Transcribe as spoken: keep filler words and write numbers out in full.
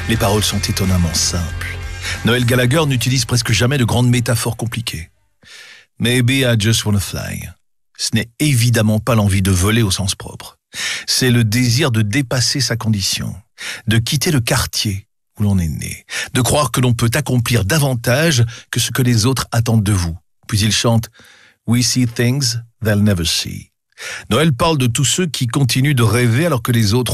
Les paroles sont étonnamment simples. Noel Gallagher n'utilise presque jamais de grandes métaphores compliquées. Maybe I just wanna fly. Ce n'est évidemment pas l'envie de voler au sens propre. C'est le désir de dépasser sa condition, de quitter le quartier où l'on est né, de croire que l'on peut accomplir davantage que ce que les autres attendent de vous. Puis il chante « We see things they'll never see ». Noël parle de tous ceux qui continuent de rêver alors que les autres